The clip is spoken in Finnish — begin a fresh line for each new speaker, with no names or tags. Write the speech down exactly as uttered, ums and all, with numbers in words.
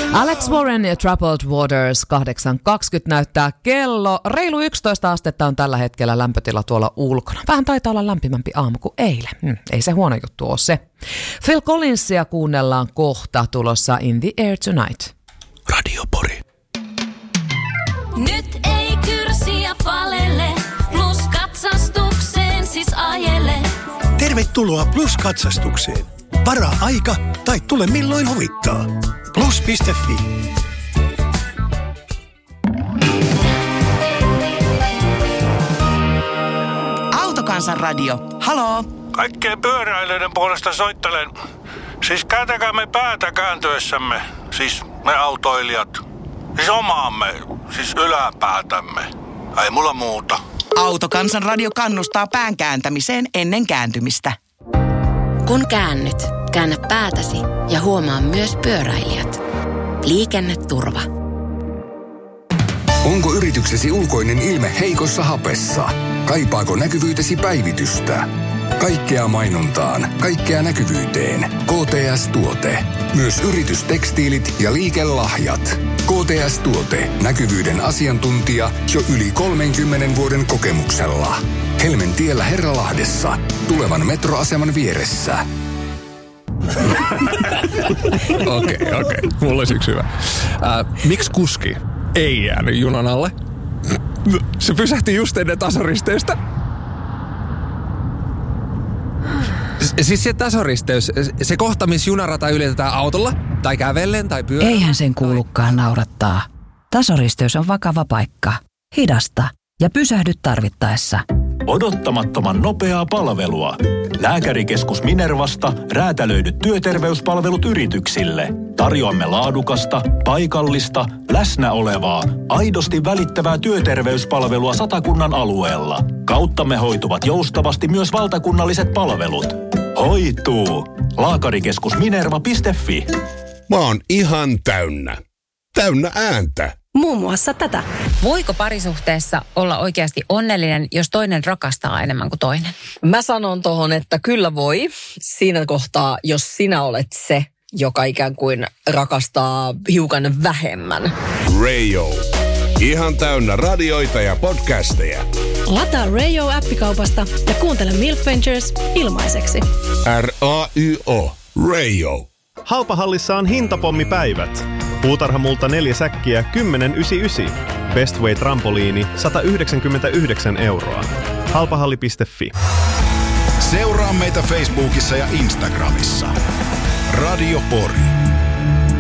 Alex Warren ja Troubled Waters, kahdeksan kaksikymmentä näyttää kello. Reilu yksitoista astetta on tällä hetkellä lämpötila tuolla ulkona. Vähän taitaa olla lämpimämpi aamu kuin eilen. Hmm, ei se huono juttu ole se. Phil Collinsia kuunnellaan kohta, tulossa In the Air Tonight.
Radio Pori.
Nyt ei kyrsiä palele, plus katsastukseen siis ajele.
Tervetuloa Plus-katsastukseen. Varaa aika tai tule milloin huvittaa. Plus piste fi.
Autokansan radio. Haloo?
Kaikkien pyöräilijöiden puolesta soittelen. Siis kääntäkäämme päätä kääntyessämme. Siis me autoilijat. Siis omaamme. Siis yläpäätämme. Ei mulla muuta.
Autokansan radio kannustaa pään kääntämiseen ennen kääntymistä.
Kun käännyt, käännä päätäsi ja huomaa myös pyöräilijät. Liikenneturva.
Onko yrityksesi ulkoinen ilme heikossa hapessa? Kaipaako näkyvyytesi päivitystä? Kaikkea mainontaan, kaikkea näkyvyyteen. K T S-tuote. Myös yritystekstiilit ja liikelahjat. K T S-tuote. Näkyvyyden asiantuntija jo yli kolmenkymmenen vuoden kokemuksella. Helmentiellä Herralahdessa. Tulevan metroaseman vieressä.
Okei, okei. Okay, okay. Mulla olisi yksi hyvä. Äh, miksi kuski ei jäänyt junan alle? Se pysähti just ennen tasoristeystä. Siis se tasoristeys, se kohta, missä junarata ylitetään autolla, tai kävellen, tai pyörällä.
Eihän sen kuulukaan naurattaa. Tasoristeys on vakava paikka. Hidasta ja pysähdy tarvittaessa.
Odottamattoman nopeaa palvelua. Lääkärikeskus Minervasta räätälöidyt työterveyspalvelut yrityksille. Tarjoamme laadukasta, paikallista, läsnä olevaa, aidosti välittävää työterveyspalvelua Satakunnan alueella. Kauttamme hoituvat joustavasti myös valtakunnalliset palvelut. Hoituu! Lääkärikeskus-minerva piste fi.
Mä oon ihan täynnä. Täynnä ääntä.
Muun muassa tätä.
Voiko parisuhteessa olla oikeasti onnellinen, jos toinen rakastaa enemmän kuin toinen?
Mä sanon tohon, että kyllä voi. Siinä kohtaa, jos sinä olet se, joka ikään kuin rakastaa hiukan vähemmän.
Radio. Ihan täynnä radioita ja podcasteja.
Lataa Radio-appikaupasta ja kuuntele Milk Ventures ilmaiseksi.
R A Y O. Radio.
Halpahallissa on hintapommipäivät. Puutarhamulta neljä säkkiä kymmenen yhdeksänkymmentäyhdeksän. Bestway trampoliini sata yhdeksänkymmentäyhdeksän euroa. Halpahalli piste fi.
Seuraa meitä Facebookissa ja Instagramissa. Radio Pori.